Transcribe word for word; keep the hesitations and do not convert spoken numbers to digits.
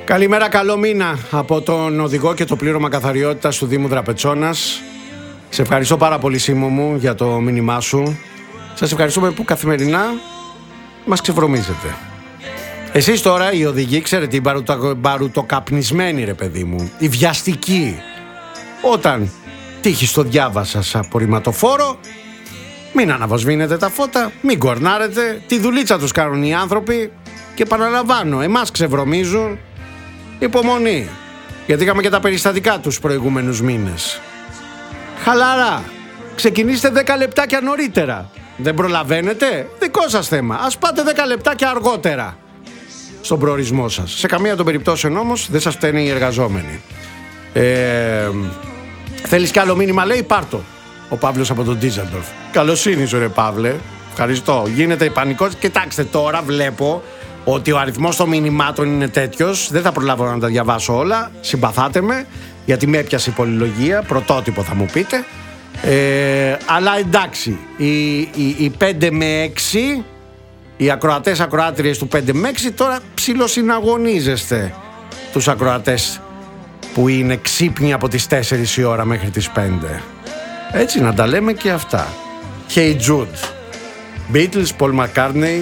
Καλημέρα, καλό μήνα από τον οδηγό και το πλήρωμα καθαριότητας του Δήμου Δραπετσόνας. Σε ευχαριστώ πάρα πολύ, Σίμω μου, για το μήνυμά σου. Σας ευχαριστούμε που καθημερινά μας ξεβρωμίζετε. Εσείς τώρα οι οδηγοί, ξέρετε, οι μπαρουτοκαπνισμένοι, ρε παιδί μου, οι βιαστικοί, όταν τύχει στο διάβα σας απορριμματοφόρο, μην αναβοσβήνετε τα φώτα, μην κορνάρετε, τη δουλίτσα τους κάνουν οι άνθρωποι και παραλαμβάνω, εμάς ξεβρωμίζουν. Υπομονή, γιατί είχαμε και τα περιστατικά τους προηγούμενους μήνες. Χαλαρά, ξεκινήστε δέκα λεπτάκια νωρίτερα. Δεν προλαβαίνετε, δικό σας θέμα. Ας πάτε δέκα λεπτάκια αργότερα στον προορισμό σας. Σε καμία των περιπτώσεων όμως δεν σας φταίνε οι εργαζόμενοι. Ε, θέλεις κι άλλο μήνυμα, λέει, πάρτο. Ο Παύλος από τον Ντίζελντορφ. Καλοσύνη σου, ρε Παύλε. Ευχαριστώ. Γίνεται πανικός. Κοιτάξτε, τώρα βλέπω ότι ο αριθμός των μηνυμάτων είναι τέτοιος. Δεν θα προλάβω να τα διαβάσω όλα. Συμπαθάτε με, γιατί με έπιασε η πολυλογία. Πρωτότυπο θα μου πείτε. Ε, αλλά εντάξει, οι, οι, οι πέντε με έξι, οι ακροατές ακροάτριες του πέντε με έξι, τώρα ψιλοσυναγωνίζεστε τους ακροατές που είναι ξύπνοι από τις τέσσερις η ώρα μέχρι τις πέντε. Έτσι να τα λέμε και αυτά. Hey Jude, Beatles, Paul McCartney,